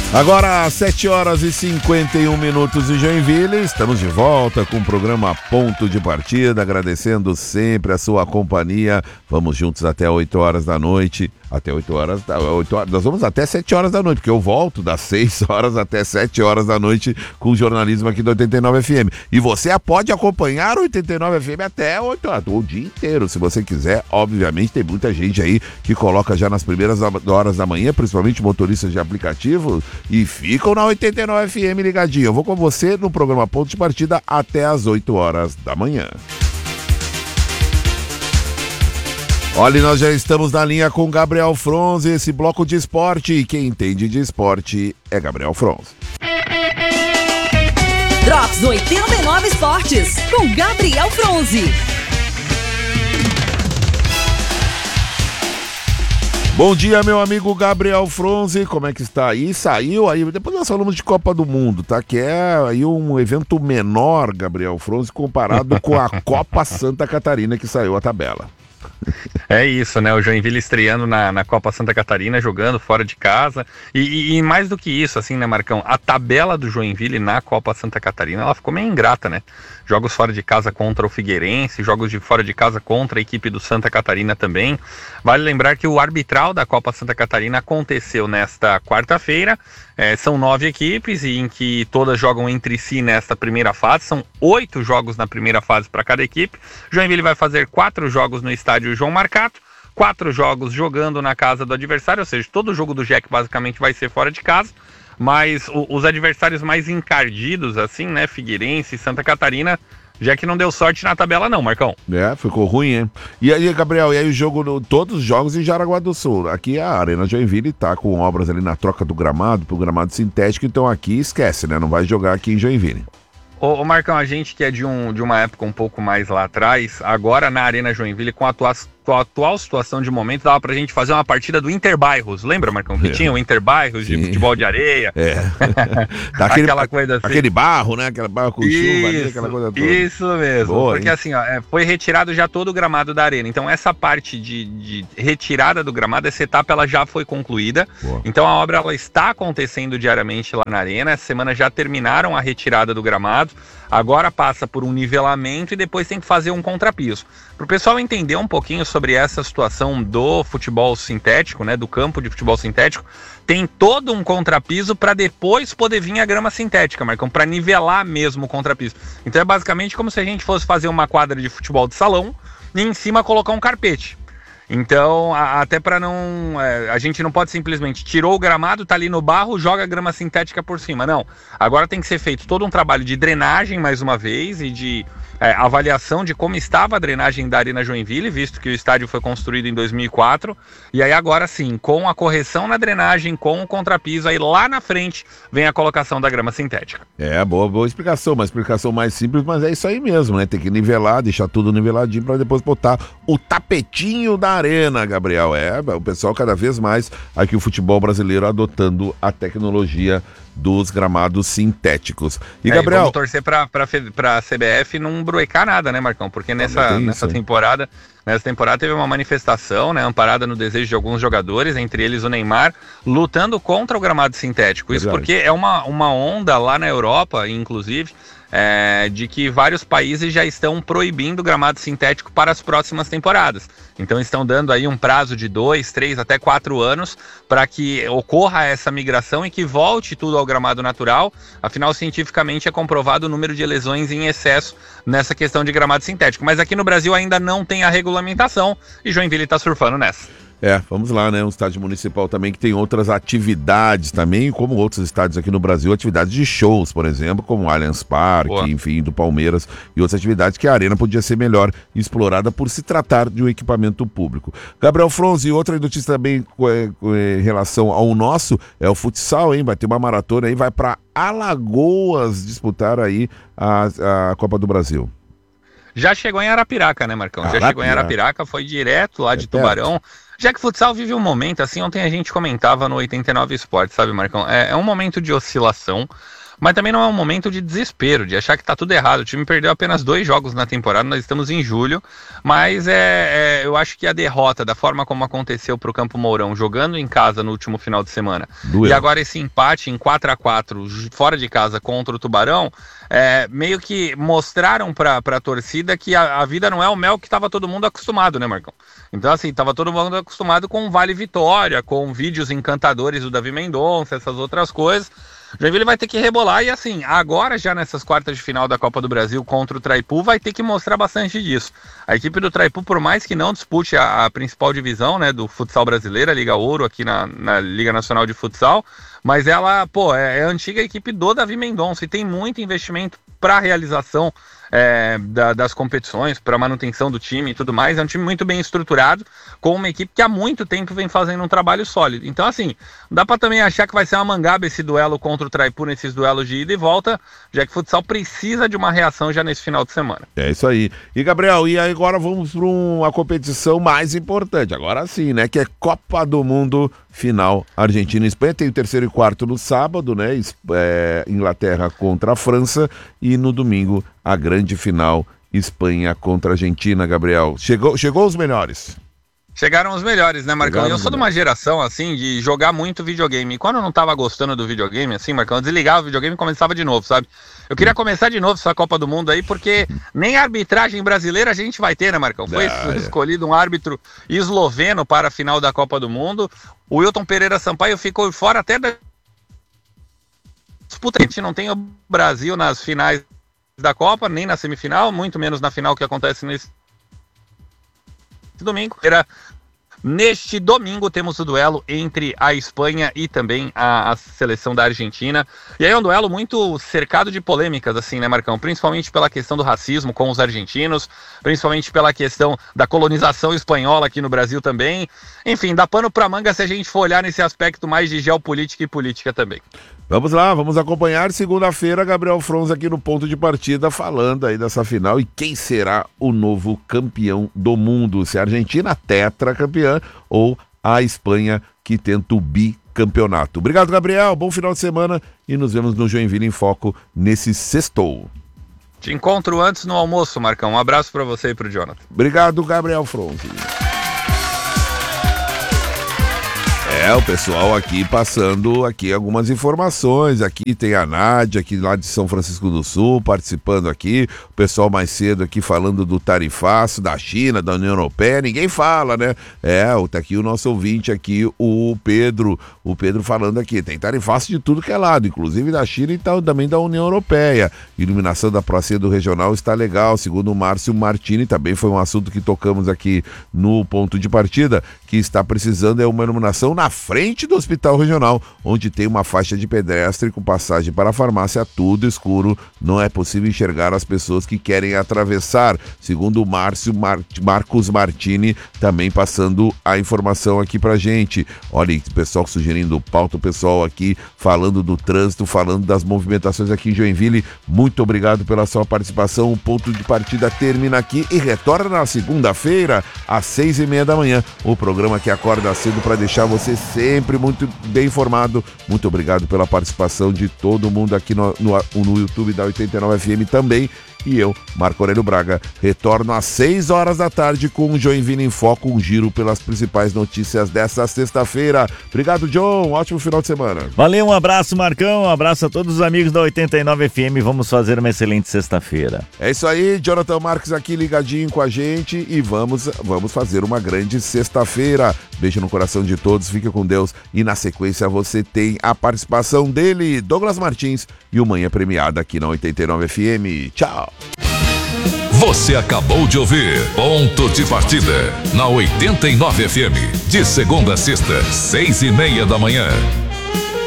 Agora, 7 horas e 51 minutos em Joinville, estamos de volta com o programa Ponto de Partida, agradecendo sempre a sua companhia. Vamos juntos até 8 horas da noite. Até 8 horas, nós vamos até 7 horas da noite, porque eu volto das 6 horas até 7 horas da noite com o jornalismo aqui do 89 FM. E você pode acompanhar o 89 FM até 8 horas, o dia inteiro, se você quiser. Obviamente tem muita gente aí que coloca já nas primeiras horas da manhã, principalmente motoristas de aplicativo, e ficam na 89 FM ligadinho. Eu vou com você no programa Ponto de Partida até as 8 horas da manhã. Olha, nós já estamos na linha com Gabriel Fronzi, esse bloco de esporte. E quem entende de esporte é Gabriel Fronzi. Drops 89 Esportes, com Gabriel Fronzi. Bom dia, meu amigo Gabriel Fronzi, como é que está aí? Saiu aí, depois nós falamos de Copa do Mundo, tá? Que é aí um evento menor, Gabriel Fronzi, comparado com a Copa Santa Catarina, que saiu a tabela. É isso, né? O Joinville estreando na Copa Santa Catarina, jogando fora de casa. E mais do que isso, assim, né, Marcão? A tabela do Joinville na Copa Santa Catarina, ela ficou meio ingrata, né? Jogos fora de casa contra o Figueirense, jogos de fora de casa contra a equipe do Santa Catarina também. Vale lembrar que o arbitral da Copa Santa Catarina aconteceu nesta quarta-feira. São 9 equipes, em que todas jogam entre si nesta primeira fase. São 8 jogos na primeira fase para cada equipe. Joinville vai fazer 4 jogos no estádio João Marcato, 4 jogos jogando na casa do adversário, ou seja, todo jogo do JEC basicamente vai ser fora de casa. Mas os adversários mais encardidos, assim, né, Figueirense e Santa Catarina, já que não deu sorte na tabela não, Marcão. Ficou ruim, hein? E aí, Gabriel, o jogo, todos os jogos em Jaraguá do Sul. Aqui a Arena Joinville tá com obras ali na troca do gramado, pro gramado sintético, então aqui esquece, né? Não vai jogar aqui em Joinville. Ô Marcão, a gente que é de uma época um pouco mais lá atrás, agora na Arena Joinville, com a atual situação de momento, dava pra gente fazer uma partida do Interbairros. Lembra, Marcão? Que tinha o Interbairros de futebol de areia. Aquela coisa assim. Aquele barro, né? Aquele barro com chuva, ali, aquela coisa toda. Isso mesmo. Boa, porque assim, foi retirado já todo o gramado da arena. Então essa parte de retirada do gramado, essa etapa ela já foi concluída. Boa. Então a obra ela está acontecendo diariamente lá na arena. Essa semana já terminaram a retirada do gramado. Agora passa por um nivelamento e depois tem que fazer um contrapiso. Para o pessoal entender um pouquinho sobre essa situação do futebol sintético, né, do campo de futebol sintético, tem todo um contrapiso para depois poder vir a grama sintética, Marcão, para nivelar mesmo o contrapiso. Então é basicamente como se a gente fosse fazer uma quadra de futebol de salão e em cima colocar um carpete. Então, até para não... a gente não pode simplesmente tirou o gramado, tá ali no barro, joga a grama sintética por cima. Não. Agora tem que ser feito todo um trabalho de drenagem, mais uma vez, e de avaliação de como estava a drenagem da Arena Joinville, visto que o estádio foi construído em 2004. E aí agora sim, com a correção na drenagem, com o contrapiso, aí lá na frente vem a colocação da grama sintética. Boa explicação, uma explicação mais simples, mas é isso aí mesmo, né? Tem que nivelar, deixar tudo niveladinho para depois botar o tapetinho da arena, Gabriel. O pessoal cada vez mais aqui o futebol brasileiro adotando a tecnologia dos gramados sintéticos. E Gabriel, vamos torcer para a CBF não bruecar nada, né, Marcão? Porque nessa temporada teve uma manifestação, né, amparada no desejo de alguns jogadores, entre eles o Neymar, lutando contra o gramado sintético. Isso porque é uma onda lá na Europa, inclusive, de que vários países já estão proibindo o gramado sintético para as próximas temporadas. Então estão dando aí um prazo de 2, 3, até 4 anos para que ocorra essa migração e que volte tudo ao gramado natural. Afinal, cientificamente é comprovado o número de lesões em excesso nessa questão de gramado sintético. Mas aqui no Brasil ainda não tem a regulamentação e Joinville está surfando nessa. Vamos lá, né? Um estádio municipal também que tem outras atividades também, como outros estádios aqui no Brasil, atividades de shows, por exemplo, como o Allianz Parque, enfim, do Palmeiras e outras atividades que a arena podia ser melhor explorada por se tratar de um equipamento público. Gabriel Fronzi, outra notícia também em relação ao nosso é o futsal, hein? Vai ter uma maratona aí, vai para Alagoas disputar aí a Copa do Brasil. Já chegou em Arapiraca, né, Marcão? Já chegou em Arapiraca, foi direto lá de Tubarão. Já que o futsal vive um momento, assim, ontem a gente comentava no 89 Esportes, sabe, Marcão? É um momento de oscilação, mas também não é um momento de desespero, de achar que tá tudo errado. O time perdeu apenas 2 jogos na temporada, nós estamos em julho, mas eu acho que a derrota, da forma como aconteceu pro Campo Mourão, jogando em casa no último final de semana, e agora esse empate em 4-4 fora de casa contra o Tubarão, meio que mostraram pra torcida que a vida não é o mel que tava todo mundo acostumado, né, Marcão? Então, assim, tava todo mundo acostumado com Vale Vitória, com vídeos encantadores do Davi Mendonça, essas outras coisas. O Joinville vai ter que rebolar e, assim, agora já nessas quartas de final da Copa do Brasil contra o Traipu, vai ter que mostrar bastante disso. A equipe do Traipu, por mais que não dispute a principal divisão, né, do futsal brasileiro, a Liga Ouro aqui na Liga Nacional de Futsal, mas ela, é a antiga equipe do Davi Mendonça e tem muito investimento para a realização das competições, para a manutenção do time e tudo mais. É um time muito bem estruturado, com uma equipe que há muito tempo vem fazendo um trabalho sólido. Então, assim, dá para também achar que vai ser uma mangaba esse duelo contra o Traipu, nesses duelos de ida e volta, já que o futsal precisa de uma reação já nesse final de semana. É isso aí. E, Gabriel, e aí agora vamos para uma competição mais importante, agora sim, né, que é Copa do Mundo final Argentina e Espanha. Tem o terceiro e quarto no sábado, né, Inglaterra contra a França, e no domingo a grande final Espanha contra a Argentina. Gabriel, chegou os melhores. Chegaram os melhores, né, Marcão? Eu sou de uma geração, assim, de jogar muito videogame. E quando eu não tava gostando do videogame, assim, Marcão, eu desligava o videogame e começava de novo, sabe? Eu queria começar de novo essa Copa do Mundo aí, porque nem a arbitragem brasileira a gente vai ter, né, Marcão? Foi escolhido um árbitro esloveno para a final da Copa do Mundo. O Wilton Pereira Sampaio ficou fora até da disputa. A gente não tem o Brasil nas finais da Copa, nem na semifinal, muito menos na final que acontece nesse domingo. Neste domingo temos o duelo entre a Espanha e também a seleção da Argentina. E aí é um duelo muito cercado de polêmicas, assim, né, Marcão? Principalmente pela questão do racismo com os argentinos, principalmente pela questão da colonização espanhola aqui no Brasil também. Enfim, dá pano pra manga se a gente for olhar nesse aspecto mais de geopolítica e política também. Vamos lá, vamos acompanhar segunda-feira Gabriel Fronza aqui no Ponto de Partida, falando aí dessa final e quem será o novo campeão do mundo, se a Argentina tetracampeã ou a Espanha que tenta o bicampeonato. Obrigado, Gabriel, bom final de semana e nos vemos no Joinville em Foco nesse sextou. Te encontro antes no almoço, Marcão. Um abraço para você e pro Jonathan. Obrigado, Gabriel Fronza. O pessoal aqui passando aqui algumas informações. Aqui tem a Nádia, aqui lá de São Francisco do Sul, participando aqui. O pessoal mais cedo aqui falando do tarifaço da China, da União Europeia. Ninguém fala, né? Tá aqui o nosso ouvinte aqui, o Pedro. O Pedro falando aqui, tem tarifaço de tudo que é lado, inclusive da China e também da União Europeia. Iluminação da Praça do Regional está legal, segundo o Márcio Martini. Também foi um assunto que tocamos aqui no Ponto de Partida, que está precisando uma iluminação na frente do Hospital Regional, onde tem uma faixa de pedestre com passagem para a farmácia, tudo escuro, não é possível enxergar as pessoas que querem atravessar, segundo o Marcos Martini, também passando a informação aqui pra gente. Olha, o pessoal sugerindo pauta, o pessoal aqui falando do trânsito, falando das movimentações aqui em Joinville. Muito obrigado pela sua participação. O Ponto de Partida termina aqui e retorna na segunda-feira às 6:30 da manhã, o programa que acorda cedo para deixar você sempre muito bem informado. Muito obrigado pela participação de todo mundo aqui no YouTube da 89 FM também. E eu, Marco Aurélio Braga, retorno às 6 horas da tarde com o Joinville em Foco, um giro pelas principais notícias dessa sexta-feira. Obrigado, John. Ótimo final de semana. Valeu, um abraço, Marcão. Um abraço a todos os amigos da 89 FM. Vamos fazer uma excelente sexta-feira. É isso aí, Jonathan Marques aqui ligadinho com a gente e vamos fazer uma grande sexta-feira. Beijo no coração de todos, fique com Deus. E na sequência você tem a participação dele, Douglas Martins, e o Manhã Premiada aqui na 89 FM. Tchau. Você acabou de ouvir Ponto de Partida na 89 FM, de segunda a sexta, 6:30 da manhã.